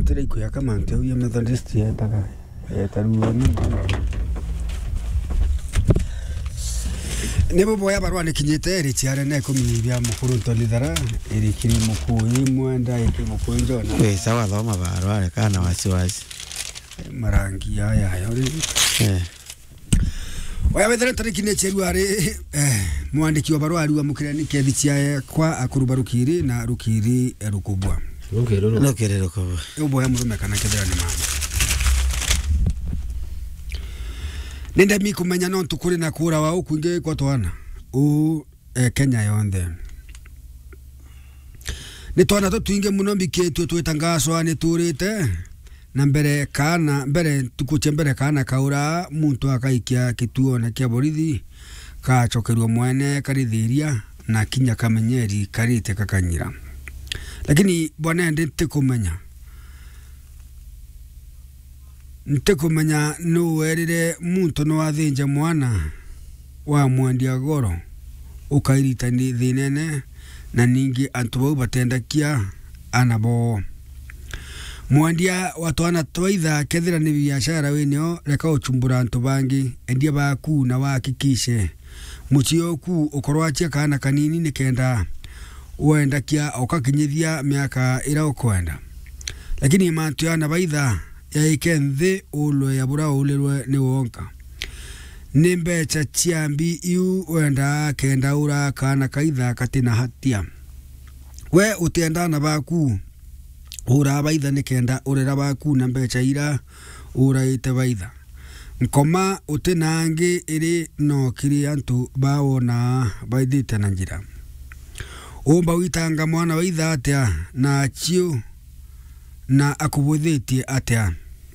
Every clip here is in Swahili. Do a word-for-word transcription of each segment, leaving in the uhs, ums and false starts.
Kutira iko ya kama nteu ya Methodist ya taka ya taruoni. Nebo boya barwa ne kinyete ri tiare ne komini bya mukuru tolidara iri kiri mukuyi mwenda yake mukunjo na we sawa thoma barwa kana wasiwasi marangi haya hayo eh waya wethera tariki ne cheru ari eh mwandiki wa barwa ari wa mukirani kethicia kwa akurubarukiri na rukiri rukubwa rukiri rukiri rukubwa yo boya murume kana kethera ni mama Nenda mi kumenya no tukuri na kura wa ukunge kwa twana u eh, Kenya yonde ni twana to tuinge muno mbiketu twetangaswa ni turite na mbere kana mbere tukuche mbere kana kaura muntu akaikia kituo na kia borithi ka chokerwa mwene karithiria na kinya kamenyeri karite kakanyira lakini bwana ndite kumenya nte kumenya no werire muntu no athinja mwana wa mwandia goro ukairita ni thinene na ningi antu bau batendakia anabo mwandia watwana twaitha kethira ni biashara wenyo reka uchumbura antu bangi endia baku na wakikishe muchioku ukorwachia kana kanini nikenda uenda kia okakinyithia miaka ira ukwenda lakini mantu yana baitha ya ikenthi ulwe ya bura ulirwe ni wonka nimbecha chiambi iu wenda kenda ura kana kaitha katina hatia we utienda na baku ura baitha ni kenda urera baku na mbecha ira ura ite baitha nkoma utinangi iri no kiri antu bawona baithite na njira umba witanga mwana waitha atia na chiu na akubuthitie atia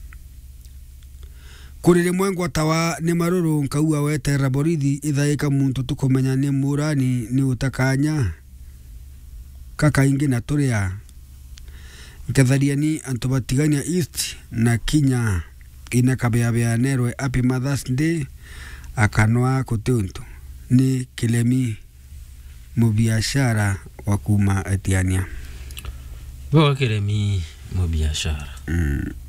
kurire mwengwa tawa ni maruru nkaua wetera borithi ithaika muntu tukumenya ni murani ni utakanya kaka ingi na turia nkatharia ni antu batigania east na kinya ina kabea bea nerwe happy Mother's Day akanwa kutuntu ni Kilemi mubiashara wa kuma atiania Bo Kilemi mubiashara mm.